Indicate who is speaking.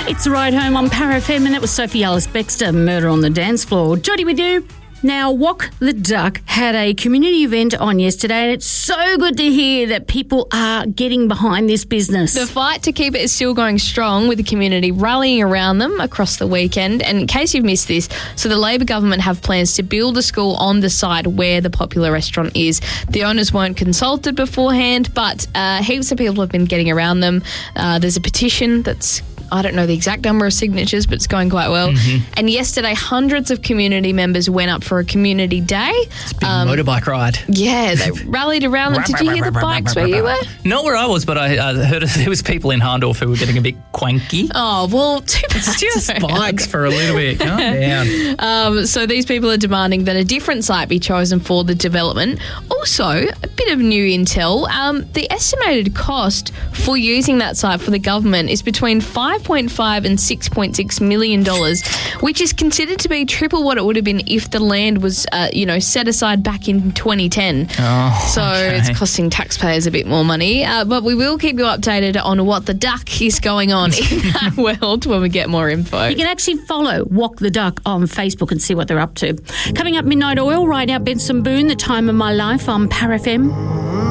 Speaker 1: It's the Ride Home on Para FM, and that was Sophie Ellis-Bextor, Murder on the Dance Floor. Jodie with you. Now, Walk the Duck had a community event on yesterday, and it's so good to hear that people are getting behind this business.
Speaker 2: The fight to keep it is still going strong, with the community rallying around them across the weekend. And in case you've missed this, so the Labor government have plans to build a school on the site where the popular restaurant is. The owners weren't consulted beforehand, but heaps of people have been getting around them. There's a petition that's, I don't know the exact number of signatures, but it's going quite well. Mm-hmm. And yesterday, hundreds of community members went up for a community day.
Speaker 3: It's a big motorbike ride.
Speaker 2: Yeah, they rallied around them. Did you hear the bikes where you were?
Speaker 3: Not where I was, but I heard there was people in Hahndorf who were getting a bit quanky.
Speaker 2: Oh, well, too bad.
Speaker 3: It's just bikes for a little bit. Calm down.
Speaker 2: So these people are demanding that a different site be chosen for the development. Also, a bit of new intel. The estimated cost for using that site for the government is between $5.5 and $6.6 million, which is considered to be triple what it would have been if the land was, set aside back in 2010. It's costing taxpayers a bit more money. But we will keep you updated on what the duck is going on in that world when we get more info.
Speaker 1: You can actually follow Walk the Duck on Facebook and see what they're up to. Coming up, Midnight Oil, right now, Benson Boone, The Time of My Life on Para FM.